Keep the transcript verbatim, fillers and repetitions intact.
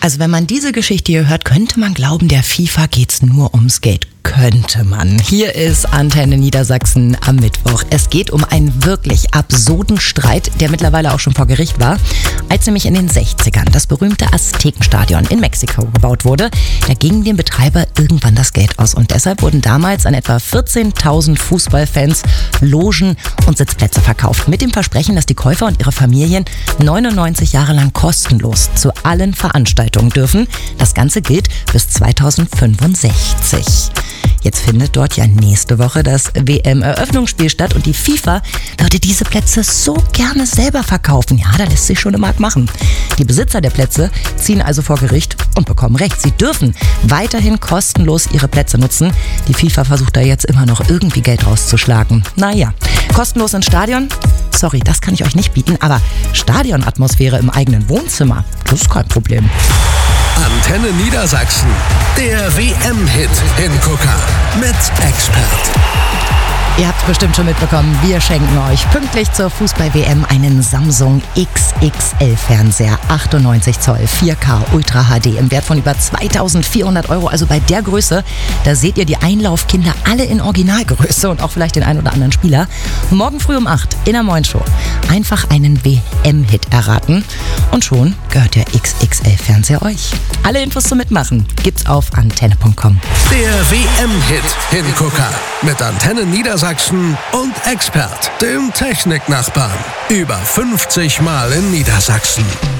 Also wenn man diese Geschichte hier hört, könnte man glauben, der FIFA geht's nur ums Geld. Könnte man. Hier ist Antenne Niedersachsen am Mittwoch. Es geht um einen wirklich absurden Streit, der mittlerweile auch schon vor Gericht war, als nämlich in den sechzigern das berühmte Aztekenstadion in Mexiko gebaut wurde. Da ging dem Betreiber irgendwann das Geld aus und deshalb wurden damals an etwa vierzehntausend Fußballfans Logen und Sitzplätze verkauft, mit dem Versprechen, dass die Käufer und ihre Familien neunundneunzig Jahre lang kostenlos zu allen Veranstaltungen dürfen. Das Ganze gilt bis zweitausendfünfundsechzig. Jetzt findet dort ja nächste Woche das W M-Eröffnungsspiel statt und die FIFA würde diese Plätze so gerne selber verkaufen. Ja, da lässt sich schon im Markt machen. Die Besitzer der Plätze ziehen also vor Gericht und bekommen Recht. Sie dürfen weiterhin kostenlos ihre Plätze nutzen. Die FIFA versucht da jetzt immer noch irgendwie Geld rauszuschlagen. Naja, kostenlos ins Stadion? Sorry, das kann ich euch nicht bieten, aber Stadionatmosphäre im eigenen Wohnzimmer, das ist kein Problem. Antenne Niedersachsen, der W M-Hit-Hingucker mit Expert. Ihr habt es bestimmt schon mitbekommen, wir schenken euch pünktlich zur Fußball-W M einen Samsung X X L-Fernseher, achtundneunzig Zoll, vier K Ultra H D im Wert von über zweitausendvierhundert Euro. Also bei der Größe, da seht ihr die Einlaufkinder alle in Originalgröße und auch vielleicht den einen oder anderen Spieler. Morgen früh um acht in der Moin Show einfach einen W M-Hit erraten und schon gehört der X X L-Fernseher euch. Alle Infos zum Mitmachen gibt's auf antenne punkt com. Der W M-Hit-Hingucker mit Antenne Niedersachsen und Expert, dem Techniknachbarn. Über fünfzig Mal in Niedersachsen.